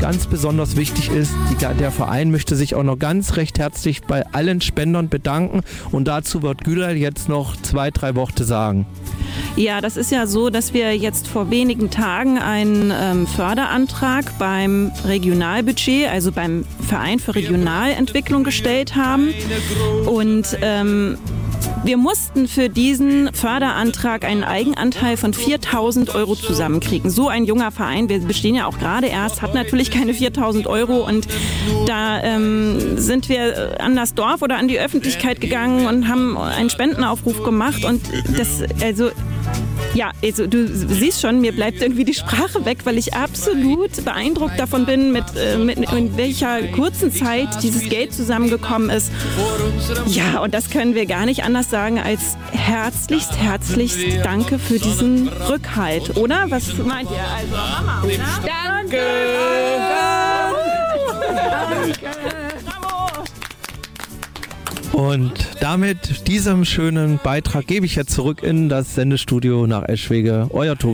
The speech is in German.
ganz besonders wichtig ist, der Verein möchte sich auch noch ganz recht herzlich bei allen Spendern bedanken und dazu wird Gülay jetzt noch 2-3 Worte sagen. Ja, das ist ja so, dass wir jetzt vor wenigen Tagen einen Förderantrag beim Regionalbudget, also beim Verein für Regionalentwicklung gestellt haben und wir mussten für diesen Förderantrag einen Eigenanteil von 4.000 € zusammenkriegen. So ein junger Verein, wir bestehen ja auch gerade erst, hat natürlich keine 4.000 € und da sind wir an das Dorf oder an die Öffentlichkeit gegangen und haben einen Spendenaufruf gemacht und also du siehst schon, mir bleibt irgendwie die Sprache weg, weil ich absolut beeindruckt davon bin, mit in welcher kurzen Zeit dieses Geld zusammengekommen ist. Ja, und das können wir gar nicht anders sagen als herzlichst Danke für diesen Rückhalt, oder? Was meint ihr? Also, Mama, oder? Danke! Und damit diesem schönen Beitrag gebe ich jetzt zurück in das Sendestudio nach Eschwege. Euer Tobi.